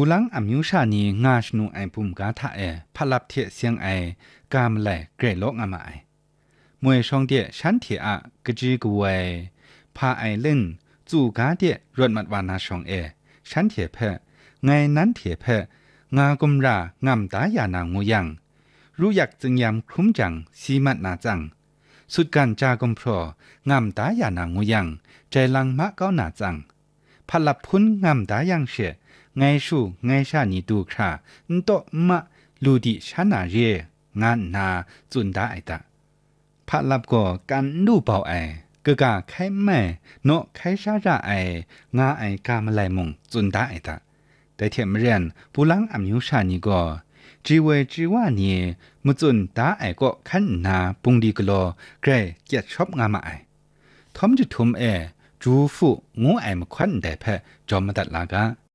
ผู้หลังอมิวชานีงาชนูไอปุ่มกาทะพลับเทเสียงไอกามแลเกรโลกอามาไอมวยช่องเดียฉันเถอะกะจีกวยพาไอเล่นจู่กาเดียรถมัดวานาช่องฉันเถเพไงนั้นเถเพงากมรางำตายานางูยังรู้อยากจึงยำคลุ้มจังสีมัดนาจังสุดการจากมพรงำตายานางูยังใจลังมะเก้านาจังพลับพุนงำตายังเชไงชูไงชานีดูครานโตมะลูดิชานาเรงานนาจุนดาไอตาพลับก็กันดูเบาไอกะกะไข่แม่โนไข่ชาระไองาไอกามะไลมงจุนดาไอตาแต่เทียมเรียนผู้ลังอมิวชานีก็จีเวจีว่านี่มุจุนตาไอก็ขันนาปุงดีกโลเกรเกียดชอบงามาไอทอมจุทุมจูฟูงูไอมควันได้เพจอมดัดลากา